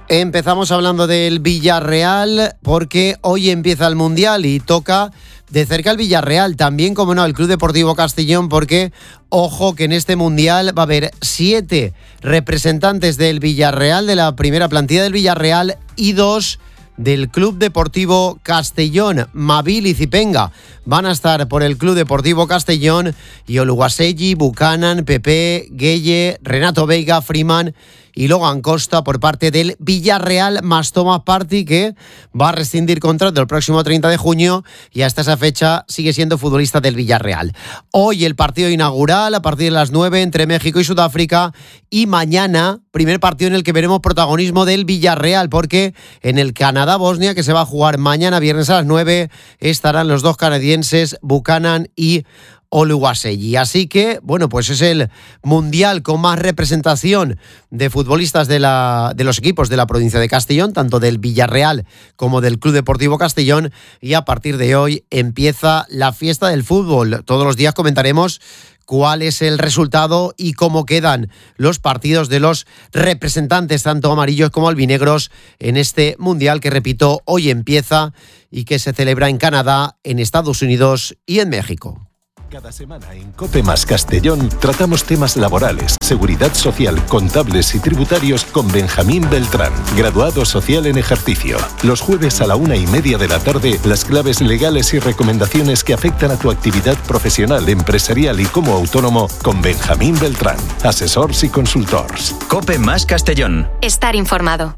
Empezamos hablando del Villarreal porque hoy empieza el Mundial y toca de cerca el Villarreal, también como no el Club Deportivo Castellón, porque ojo que en este Mundial va a haber 7 representantes del Villarreal, de la primera plantilla del Villarreal, y 2 del Club Deportivo Castellón. Mavil y Zipenga van a estar por el Club Deportivo Castellón y Oluwaseyi, Buchanan, Pepe, Gueye, Renato Veiga, Freeman y Logan Costa por parte del Villarreal, más Thomas Partey, que va a rescindir contrato el próximo 30 de junio y hasta esa fecha sigue siendo futbolista del Villarreal. Hoy el partido inaugural a partir de las 9 entre México y Sudáfrica, y mañana primer partido en el que veremos protagonismo del Villarreal, porque en el Canadá-Bosnia, que se va a jugar mañana viernes a las 9, estarán los 2 canadienses, Buchanan y Oluwaseyi. Así que, bueno, pues es el Mundial con más representación de futbolistas de los equipos de la provincia de Castellón, tanto del Villarreal como del Club Deportivo Castellón, y a partir de hoy empieza la fiesta del fútbol. Todos los días comentaremos cuál es el resultado y cómo quedan los partidos de los representantes, tanto amarillos como albinegros, en este Mundial que, repito, hoy empieza y que se celebra en Canadá, en Estados Unidos y en México. Cada semana en COPE más Castellón tratamos temas laborales, seguridad social, contables y tributarios con Benjamín Beltrán, graduado social en ejercicio. Los jueves a la 1:30 de la tarde, las claves legales y recomendaciones que afectan a tu actividad profesional, empresarial y como autónomo con Benjamín Beltrán, asesors y consultors. COPE más Castellón. Estar informado.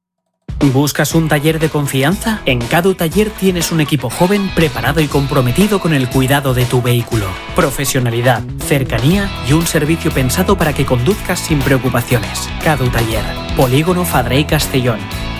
¿Buscas un taller de confianza? En Cadu Taller tienes un equipo joven, preparado y comprometido con el cuidado de tu vehículo. Profesionalidad, cercanía y un servicio pensado para que conduzcas sin preocupaciones. Cadu Taller, Polígono Fadrey Castellón.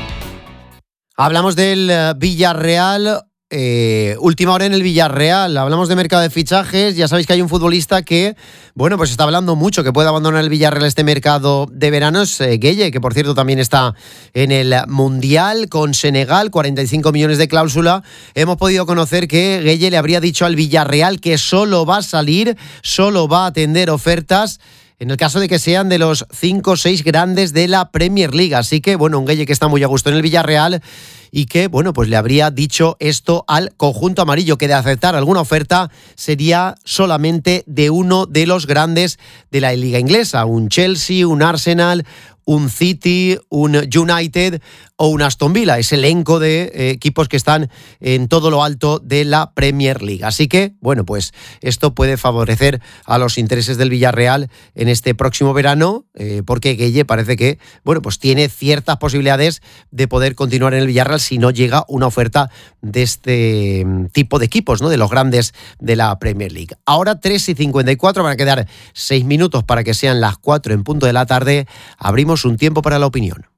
Hablamos del Villarreal. Última hora en el Villarreal, hablamos de mercado de fichajes. Ya sabéis que hay un futbolista que, bueno, pues está hablando mucho que puede abandonar el Villarreal este mercado de verano, es Gueye, que por cierto también está en el Mundial con Senegal, 45 millones de cláusula. Hemos podido conocer que Gueye le habría dicho al Villarreal que solo va a salir, solo va a atender ofertas en el caso de que sean de los 5 o 6 grandes de la Premier League. Así que, bueno, un Gueye que está muy a gusto en el Villarreal y que, bueno, pues le habría dicho esto al conjunto amarillo, que de aceptar alguna oferta sería solamente de uno de los grandes de la Liga Inglesa, un Chelsea, un Arsenal, un City, un United o un Aston Villa, ese elenco de equipos que están en todo lo alto de la Premier League. Así que, bueno, pues esto puede favorecer a los intereses del Villarreal en este próximo verano, porque Gueye parece que, bueno, pues tiene ciertas posibilidades de poder continuar en el Villarreal si no llega una oferta de este tipo de equipos, ¿no?, de los grandes de la Premier League. Ahora 3:54, van a quedar 6 minutos para que sean las 4 en punto de la tarde. Abrimos un tiempo para la opinión.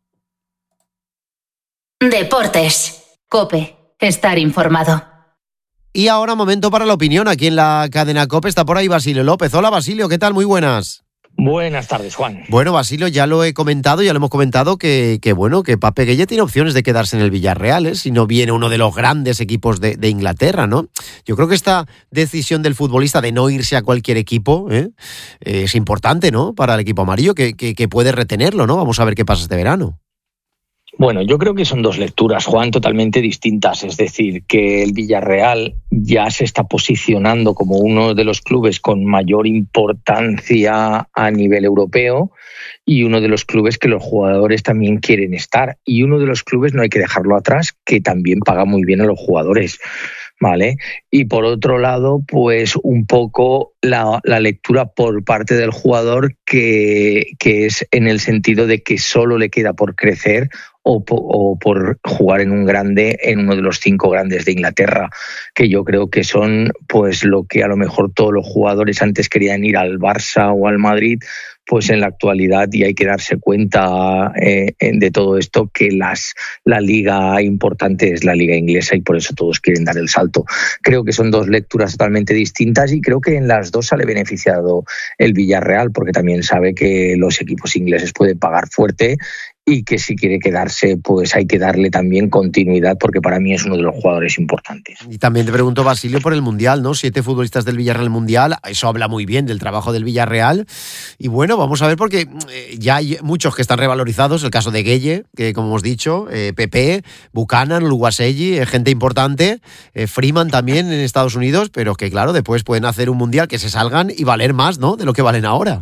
Deportes. COPE. Estar informado. Y ahora momento para la opinión. Aquí en la cadena COPE está por ahí Basilio López. Hola Basilio, ¿qué tal? Muy buenas. Buenas tardes, Juan. Bueno, Basilio, ya lo hemos comentado que Pape Gueye tiene opciones de quedarse en el Villarreal, ¿eh?, si no viene uno de los grandes equipos de Inglaterra, ¿no? Yo creo que esta decisión del futbolista de no irse a cualquier equipo es importante, ¿no?, para el equipo amarillo, que puede retenerlo, ¿no? Vamos a ver qué pasa este verano. Bueno, yo creo que son dos lecturas, Juan, totalmente distintas. Es decir, que el Villarreal ya se está posicionando como uno de los clubes con mayor importancia a nivel europeo y uno de los clubes que los jugadores también quieren estar. Y uno de los clubes, no hay que dejarlo atrás, que también paga muy bien a los jugadores, ¿vale? Y por otro lado, pues un poco la lectura por parte del jugador que es en el sentido de que solo le queda por crecer o por jugar en un grande, en uno de los 5 grandes de Inglaterra, que yo creo que son pues lo que a lo mejor todos los jugadores antes querían ir al Barça o al Madrid, pues en la actualidad, y hay que darse cuenta de todo esto, que la liga importante es la liga inglesa y por eso todos quieren dar el salto. Creo que son dos lecturas totalmente distintas y creo que en las dos sale beneficiado el Villarreal, porque también sabe que los equipos ingleses pueden pagar fuerte y que si quiere quedarse, pues hay que darle también continuidad, porque para mí es uno de los jugadores importantes. Y también te pregunto, Basilio, por el Mundial, ¿no? 7 futbolistas del Villarreal Mundial, eso habla muy bien del trabajo del Villarreal. Y bueno, vamos a ver, porque ya hay muchos que están revalorizados, el caso de Gueye, que como hemos dicho, Pepe, Buchanan, Luguaselli, gente importante, Freeman también en Estados Unidos, pero que claro, después pueden hacer un Mundial que se salgan y valer más, ¿no?, de lo que valen ahora.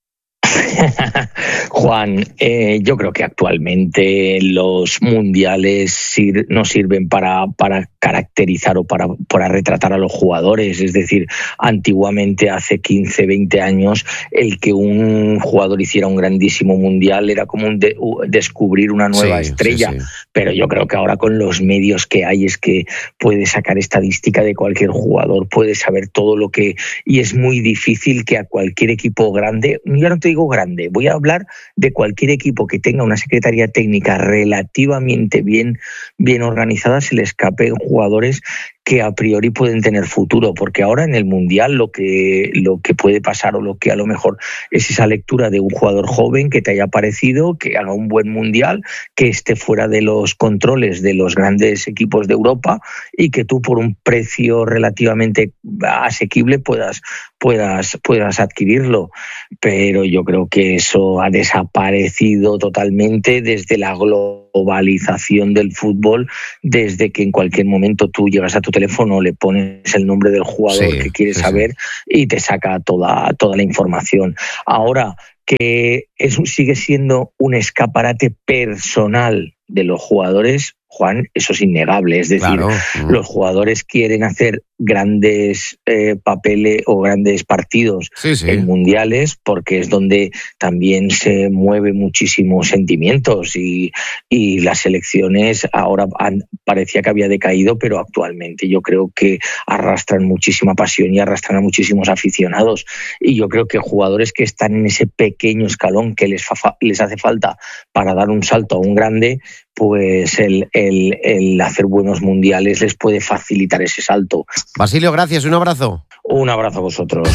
Juan, yo creo que actualmente los mundiales no sirven para caracterizar o para retratar a los jugadores. Es decir, antiguamente, hace 15, 20 años, el que un jugador hiciera un grandísimo mundial era como descubrir una nueva estrella. Sí. Pero yo creo que ahora, con los medios que hay, es que puedes sacar estadística de cualquier jugador, puedes saber todo lo que... Y es muy difícil que a cualquier equipo grande, yo no te digo grande, voy a hablar de cualquier equipo que tenga una secretaría técnica relativamente bien organizada, se le escapen jugadores que a priori pueden tener futuro, porque ahora en el Mundial lo que puede pasar, o lo que a lo mejor es esa lectura de un jugador joven que te haya parecido, que haga un buen Mundial, que esté fuera de los controles de los grandes equipos de Europa, y que tú, por un precio relativamente asequible, puedas adquirirlo. Pero yo creo que eso ha desaparecido totalmente desde la globalización del fútbol, desde que en cualquier momento tú llegas a tu teléfono, le pones el nombre del jugador que quieres saber y te saca toda la información. Ahora, que eso sigue siendo un escaparate personal de los jugadores, Juan, eso es innegable. Es decir, los jugadores quieren hacer grandes papeles o grandes partidos en mundiales, porque es donde también se mueven muchísimos sentimientos, y las selecciones ahora parecía que había decaído, pero actualmente yo creo que arrastran muchísima pasión y arrastran a muchísimos aficionados, y yo creo que jugadores que están en ese pequeño escalón que les hace falta para dar un salto a un grande, pues el hacer buenos mundiales les puede facilitar ese salto. Basilio, gracias, un abrazo. Un abrazo a vosotros.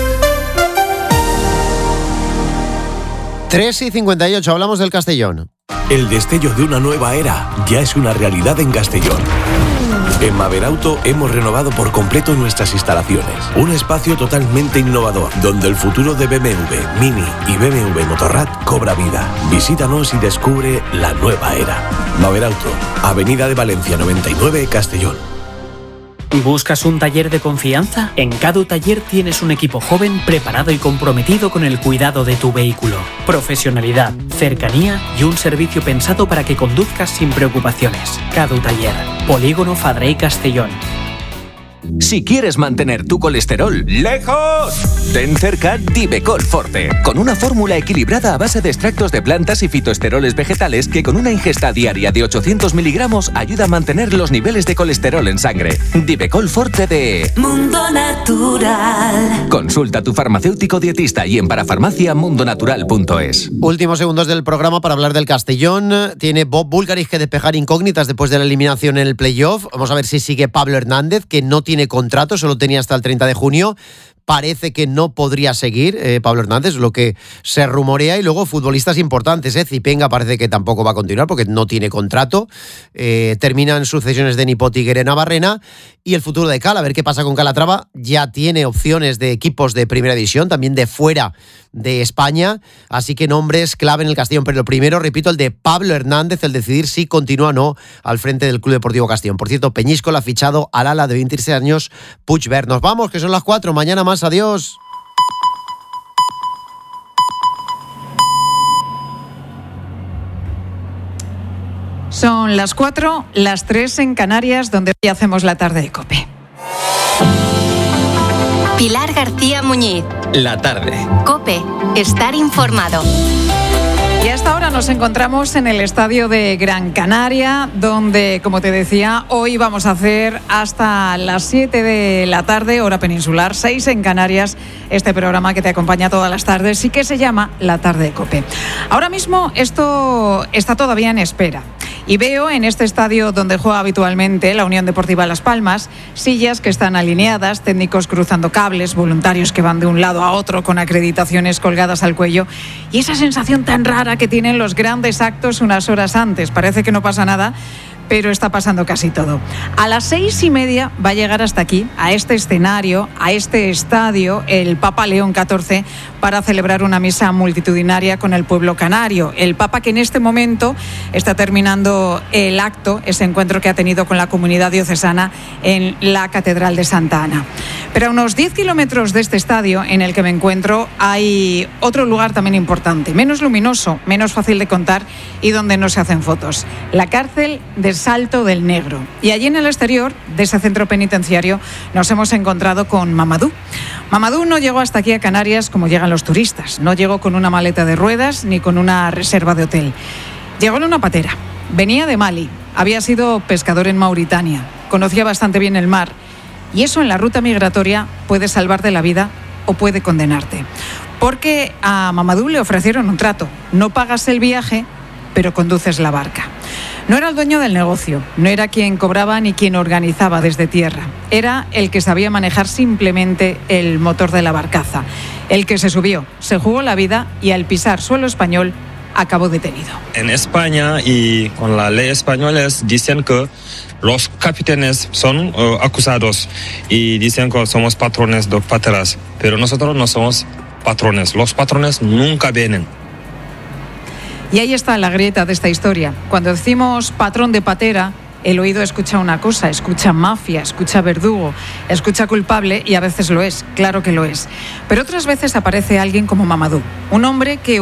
3:58, hablamos del Castellón. El destello de una nueva era ya es una realidad en Castellón. En Maberauto hemos renovado por completo nuestras instalaciones. Un espacio totalmente innovador, donde el futuro de BMW, Mini y BMW Motorrad cobra vida. Visítanos y descubre la nueva era. Maberauto, Avenida de Valencia 99, Castellón. ¿Buscas un taller de confianza? En Cadu Taller tienes un equipo joven, preparado y comprometido con el cuidado de tu vehículo. Profesionalidad, cercanía y un servicio pensado para que conduzcas sin preocupaciones. Cadu Taller, Polígono Fadrey, Castellón. Si quieres mantener tu colesterol lejos, ten cerca Divecol Forte, con una fórmula equilibrada a base de extractos de plantas y fitoesteroles vegetales que, con una ingesta diaria de 800 miligramos, ayuda a mantener los niveles de colesterol en sangre. Divecol Forte de Mundo Natural. Consulta a tu farmacéutico dietista y en parafarmaciamundonatural.es. Últimos segundos del programa para hablar del Castellón. Tiene Bob Bulgaris que despejar incógnitas después de la eliminación en el playoff. Vamos a ver si sigue Pablo Hernández, que no tiene contrato, solo tenía hasta el 30 de junio. Parece que no podría seguir Pablo Hernández, lo que se rumorea. Y luego futbolistas importantes, Zipenga parece que tampoco va a continuar porque no tiene contrato. Terminan sucesiones de Nipoti y Guerena Barrena. Y el futuro de Cal, a ver qué pasa con Calatrava. Ya tiene opciones de equipos de primera división, también de fuera de España. Así que nombres clave en el Castellón. Pero lo primero, repito, el de Pablo Hernández, el decidir si continúa o no al frente del Club Deportivo Castellón. Por cierto, Peñíscola ha fichado al ala de 26 años, Puigvert. Nos vamos, que son las 4. Mañana más. Adiós. Son las 4, las 3 en Canarias, donde hoy hacemos la tarde de COPE. Pilar García Muñiz. La tarde. COPE. Estar informado. Y hasta ahora nos encontramos en el estadio de Gran Canaria, donde, como te decía, hoy vamos a hacer hasta las 7 de la tarde, hora peninsular, 6 en Canarias, este programa que te acompaña todas las tardes y que se llama La Tarde de COPE. Ahora mismo esto está todavía en espera. Y veo en este estadio donde juega habitualmente la Unión Deportiva Las Palmas, sillas que están alineadas, técnicos cruzando cables, voluntarios que van de un lado a otro con acreditaciones colgadas al cuello, y esa sensación tan rara que tienen los grandes actos unas horas antes. Parece que no pasa nada, pero está pasando casi todo. A las 6:30 va a llegar hasta aquí, a este escenario, a este estadio, el Papa León XIV, para celebrar una misa multitudinaria con el pueblo canario. El Papa, que en este momento está terminando el acto, ese encuentro que ha tenido con la comunidad diocesana en la Catedral de Santa Ana. Pero a unos 10 kilómetros de este estadio en el que me encuentro hay otro lugar también importante, menos luminoso, menos fácil de contar y donde no se hacen fotos. La cárcel de Salto del Negro. Y allí en el exterior de ese centro penitenciario nos hemos encontrado con Mamadou. Mamadou no llegó hasta aquí a Canarias como llegan los turistas. No llegó con una maleta de ruedas ni con una reserva de hotel. Llegó en una patera. Venía de Mali. Había sido pescador en Mauritania. Conocía bastante bien el mar. Y eso en la ruta migratoria puede salvarte la vida o puede condenarte. Porque a Mamadou le ofrecieron un trato. No pagas el viaje, pero conduces la barca. No era el dueño del negocio, no era quien cobraba ni quien organizaba desde tierra. Era el que sabía manejar simplemente el motor de la barcaza. El que se subió, se jugó la vida y al pisar suelo español acabó detenido. En España y con la ley española dicen que los capitanes son acusados y dicen que somos patrones de pateras, pero nosotros no somos patrones. Los patrones nunca vienen. Y ahí está la grieta de esta historia. Cuando decimos patrón de patera, el oído escucha una cosa, escucha mafia, escucha verdugo, escucha culpable y a veces lo es, claro que lo es. Pero otras veces aparece alguien como Mamadou, un hombre que